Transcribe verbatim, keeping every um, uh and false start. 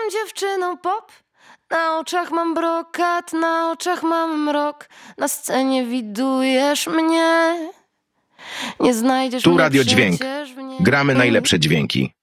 Jestem dziewczyną pop, na oczach mam brokat, na oczach mam mrok, na scenie widujesz mnie. Nie znajdziesz Tu mnie Radio Dźwięk. przecież w nie- Gramy najlepsze dźwięki.